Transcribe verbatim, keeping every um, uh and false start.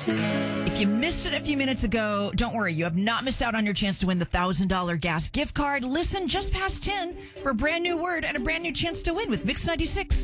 If you missed it a few minutes ago, don't worry. You have not missed out on your chance to win the one thousand dollars gas gift card. Listen just past ten for a brand new word and a brand new chance to win with Mix ninety-six.